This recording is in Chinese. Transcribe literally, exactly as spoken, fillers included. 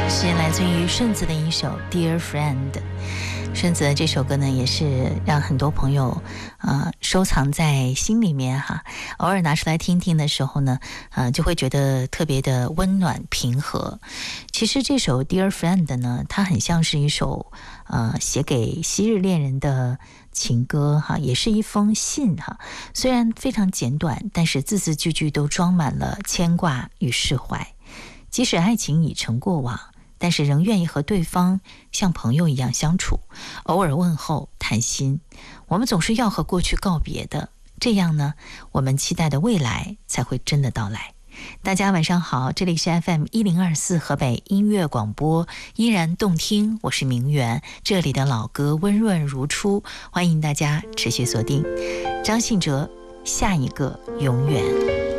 是来自于顺子的一首 Dear Friend。 顺子的这首歌呢，也是让很多朋友呃收藏在心里面哈，偶尔拿出来听听的时候呢，呃就会觉得特别的温暖平和。其实这首 Dear Friend 呢，它很像是一首呃写给昔日恋人的情歌哈，也是一封信哈。虽然非常简短，但是字字句句都装满了牵挂与释怀。即使爱情已成过往，但是仍愿意和对方像朋友一样相处，偶尔问候谈心。我们总是要和过去告别的，这样呢，我们期待的未来才会真的到来。大家晚上好，这里是 F M 一零二四河北音乐广播，依然动听，我是明媛，这里的老歌温润如初，欢迎大家持续锁定。张信哲，下一个永远。